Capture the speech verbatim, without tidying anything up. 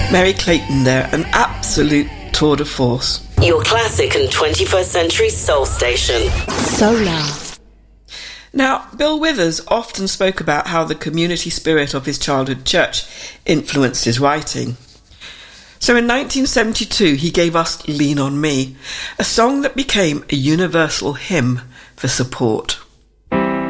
Mary Clayton there, an absolute tour de force. Your classic and twenty-first century soul station. Solar. Now, Bill Withers often spoke about how the community spirit of his childhood church influenced his writing. So in nineteen seventy-two, he gave us Lean on Me, a song that became a universal hymn for support.